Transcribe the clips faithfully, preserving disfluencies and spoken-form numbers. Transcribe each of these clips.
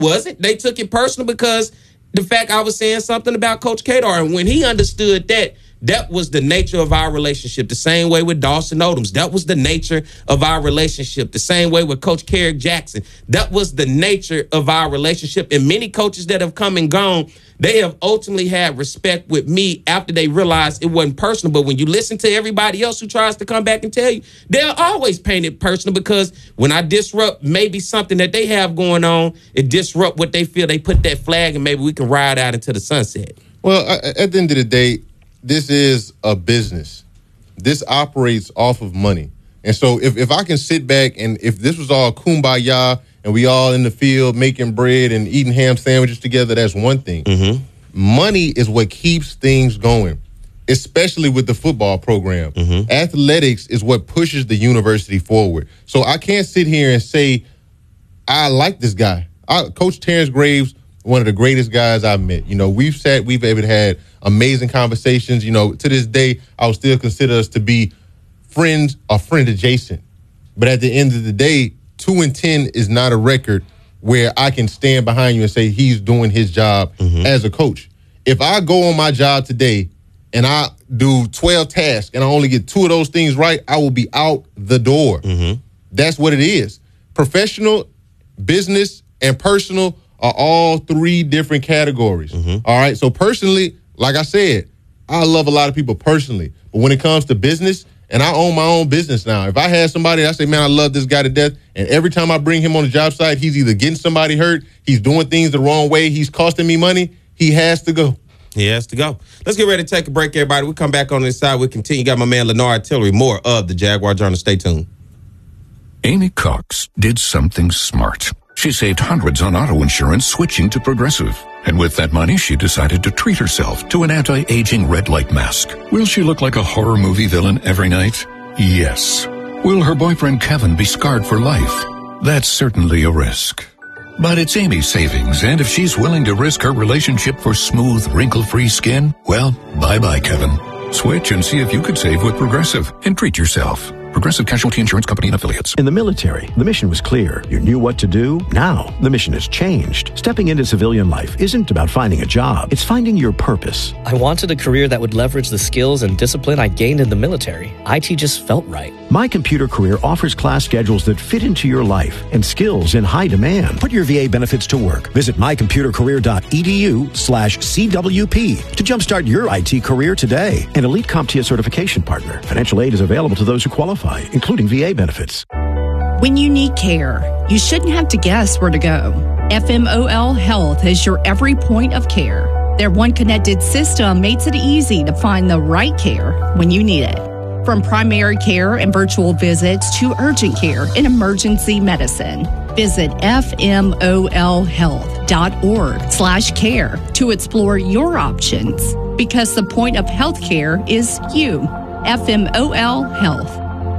wasn't. They took it personal because the fact I was saying something about Coach Kadar. And when he understood that, that was the nature of our relationship. The same way with Dawson Odoms. That was the nature of our relationship. The same way with Coach Kerrick Jackson. That was the nature of our relationship. And many coaches that have come and gone, they have ultimately had respect with me after they realized it wasn't personal. But when you listen to everybody else who tries to come back and tell you, they'll always paint it personal, because when I disrupt maybe something that they have going on, it disrupt what they feel. They put that flag and maybe we can ride out into the sunset. Well, at the end of the day, this is a business. This operates off of money. And so if, if I can sit back and if this was all kumbaya and we all in the field making bread and eating ham sandwiches together, that's one thing. Mm-hmm. Money is what keeps things going, especially with the football program. Mm-hmm. Athletics is what pushes the university forward. So I can't sit here and say, I like this guy. I, Coach Terrence Graves, one of the greatest guys I've met. You know, we've sat, we've ever had amazing conversations. You know, to this day, I would still consider us to be friends or friend adjacent. But at the end of the day, two and ten is not a record where I can stand behind you and say he's doing his job mm-hmm. as a coach. If I go on my job today and I do twelve tasks and I only get two of those things right, I will be out the door. Mm-hmm. That's what it is. Professional, business, and personal are all three different categories. Mm-hmm. All right. So personally, like I said, I love a lot of people personally. But when it comes to business, and I own my own business now, if I had somebody, I say, man, I love this guy to death, and every time I bring him on the job site, he's either getting somebody hurt, he's doing things the wrong way, he's costing me money, he has to go. He has to go. Let's get ready to take a break, everybody. We'll come back on this side. We'll continue. Got my man, Lenard Tillery, more of the Jaguar Journal. Stay tuned. Amy Cox did something smart. She saved hundreds on auto insurance switching to Progressive. And with that money, she decided to treat herself to an anti-aging red light mask. Will she look like a horror movie villain every night? Yes. Will her boyfriend Kevin be scarred for life? That's certainly a risk. But it's Amy's savings, and if she's willing to risk her relationship for smooth, wrinkle-free skin, well, bye-bye, Kevin. Switch and see if you could save with Progressive and treat yourself. Progressive Casualty Insurance Company and Affiliates. In the military, the mission was clear. You knew what to do. Now, the mission has changed. Stepping into civilian life isn't about finding a job. It's finding your purpose. I wanted a career that would leverage the skills and discipline I gained in the military. I T just felt right. My Computer Career offers class schedules that fit into your life and skills in high demand. Put your V A benefits to work. Visit mycomputercareer.edu slash CWP to jumpstart your I T career today. An elite CompTIA certification partner. Financial aid is available to those who qualify, including V A benefits. When you need care, you shouldn't have to guess where to go. F M O L Health is your every point of care. Their one connected system makes it easy to find the right care when you need it. From primary care and virtual visits to urgent care and emergency medicine. Visit F M O L health dot org slash care to explore your options. Because the point of healthcare is you. F M O L Health.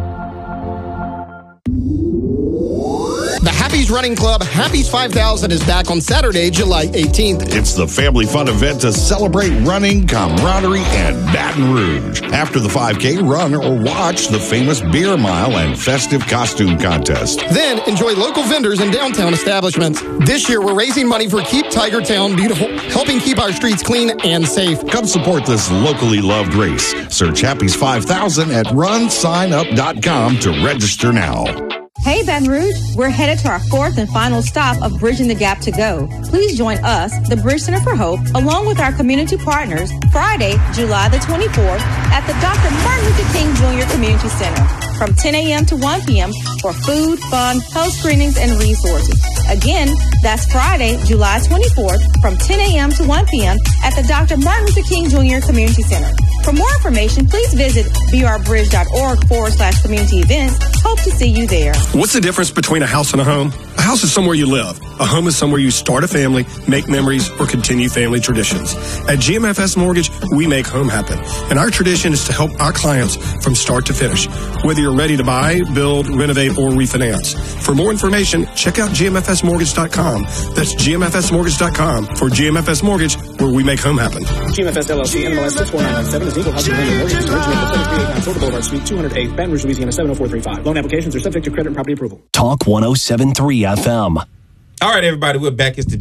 The Happy's Running Club Happy's five thousand is back on Saturday, July eighteenth. It's the family fun event to celebrate running, camaraderie, and Baton Rouge. After the five K, run or watch the famous beer mile and festive costume contest. Then enjoy local vendors and downtown establishments. This year, we're raising money for Keep Tigertown Beautiful, helping keep our streets clean and safe. Come support this locally loved race. Search Happy's five thousand at run sign up dot com to register now. Hey, Baton Rouge, we're headed to our fourth and final stop of Bridging the Gap to Go. Please join us, the Bridge Center for Hope, along with our community partners, Friday, July the twenty-fourth, at the Doctor Martin Luther King Junior Community Center from ten a.m. to one p.m. for food, fun, health screenings, and resources. Again, that's Friday, July twenty-fourth, from ten a.m. to one p.m. at the Doctor Martin Luther King Junior Community Center. For more information, please visit brbridge.org forward slash community events. Hope to see you there. What's the difference between a house and a home? A house is somewhere you live. A home is somewhere you start a family, make memories, or continue family traditions. At G M F S Mortgage, we make home happen. And our tradition is to help our clients from start to finish, whether you're ready to buy, build, renovate, or refinance. For more information, check out G M F S mortgage dot com. That's G M F S mortgage dot com for G M F S Mortgage, where we make home happen. G M F S L L C, N M L S six four nine nine seven is equal housing lender mortgage. Originated at seven three eight nine Silver Boulevard, Suite two hundred eight, Baton Rouge, Louisiana seven oh four three five. Loan applications are subject to credit and property approval. Talk one oh seven point three F M. All right, everybody, we're back. It's the